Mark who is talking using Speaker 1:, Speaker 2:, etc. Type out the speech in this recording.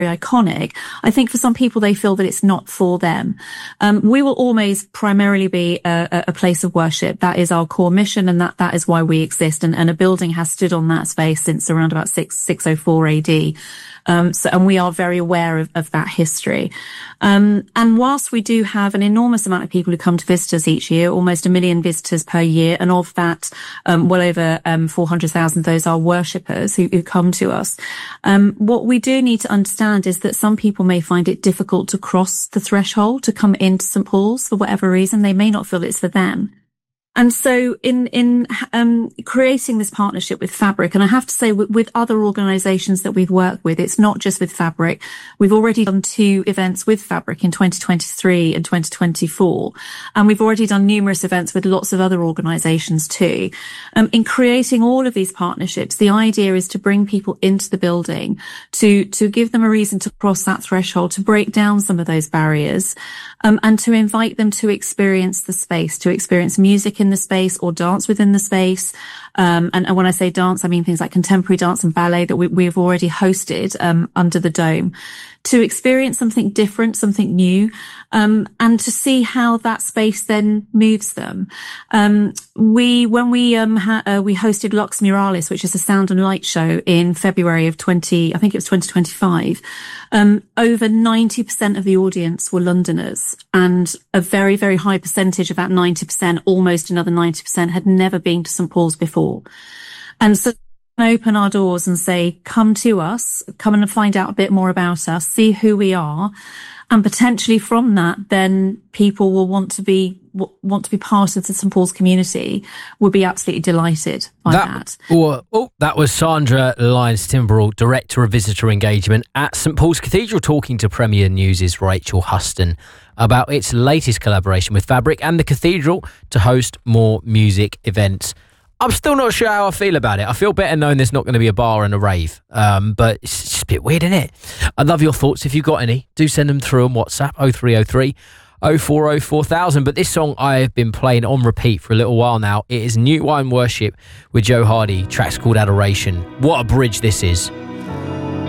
Speaker 1: iconic, I think for some people, they feel that it's not for them. We will always primarily be a place of worship. That is our core mission, and that is why we exist. And a building has stood on that space since around about 604 AD. And we are very aware of that history. And whilst we do have an enormous amount of people who come to visit us each year, almost 1 million visitors per year, and of that, well over 400,000, those are worshippers who come to us. What we do need to understand is that some people may find it difficult to cross the threshold to come into St. Paul's for whatever reason. They may not feel it's for them. And so in creating this partnership with Fabric, and I have to say with other organizations that we've worked with, it's not just with Fabric. We've already done 2 events with Fabric in 2023 and 2024. And we've already done numerous events with lots of other organizations too. In creating all of these partnerships, the idea is to bring people into the building, to give them a reason to cross that threshold, to break down some of those barriers, and to invite them to experience the space, to experience music in the space or dance within the space. And when I say dance, I mean things like contemporary dance and ballet that we've already hosted under the dome, to experience something different, something new, and to see how that space then moves them. When we hosted Lux Muralis, which is a sound and light show in February of 2025, over 90% of the audience were Londoners, and a very, very high percentage of that 90%, almost another 90%, had never been to St. Paul's before. And so open our doors and say, come to us, come and find out a bit more about us, see who we are. And potentially from that, then people will want to be part of the St. Paul's community, would be absolutely delighted by that.
Speaker 2: That was Sandra Lyons-Timbrell, Director of Visitor Engagement at St. Paul's Cathedral, talking to Premier News' Rachel Huston about its latest collaboration with Fabric and the Cathedral to host more music events. I'm still not sure how I feel about it. I feel better knowing there's not going to be a bar and a rave. But it's just a bit weird, isn't it? I'd love your thoughts. If you've got any, do send them through on WhatsApp, 0303 040 4000. But this song I have been playing on repeat for a little while now. It is New Wine Worship with Joe Hardy. Track's called Adoration. What a bridge this is.